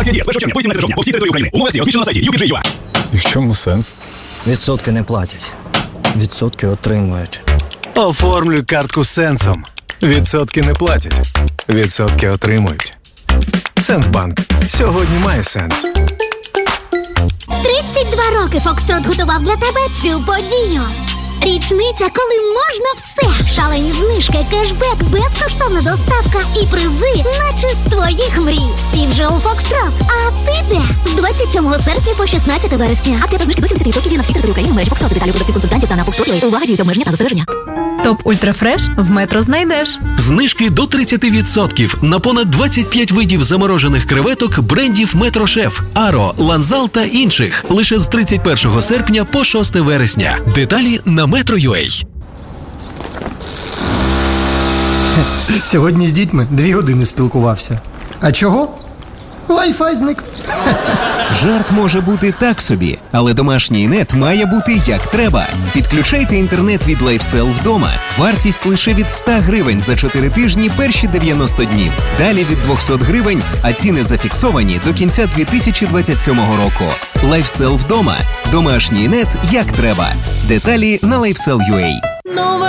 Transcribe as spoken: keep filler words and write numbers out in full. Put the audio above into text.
Акція діє з першого червня по сімнадцяте жовтня по всій території України. Умови акції розміщено на сайті ю пі джей точка ю а. І в чому сенс? Відсотки не платять. Відсотки отримують. Оформлюй картку Сенсом. Відсотки не платять. Відсотки отримують. Сенсбанк. Сьогодні має сенс. тридцять два роки Фокстрот готував для тебе цю подію. Річниця, коли можна все. Шалені знижки, кешбек, безкоштовна доставка і призи, наче з твоїх мрій. Всі вже у Фокстрот. А ти де? З двадцять сьомого серпня по шістнадцяте вересня. Акція про знижки до сімдесят відсотків на всі території України в мережі Фокстрот. Деталі у продавців консультантів та на Фокстрот. Увага, діють обмеження та застереження. Топ Ультрафреш в Метро знайдеш. Знижки до тридцять відсотків на понад двадцять п'ять видів заморожених креветок брендів Метро Шеф, Аро, Ланзал та інших. Лише з тридцять першого серпня по шосте вересня. Деталі на метро крапка ю а. Сьогодні з дітьми дві години спілкувався. А чого? Wi-Fi зник. Жарт може бути так собі, але домашній нет має бути як треба. Підключайте інтернет від LifeSell вдома. Вартість лише від сто гривень за чотири тижні перші дев'яносто днів. Далі від двісті гривень, а ціни зафіксовані до кінця дві тисячі двадцять сьомого року. LifeSell вдома. Домашній нет як треба. Деталі на LifeSell крапка ю а.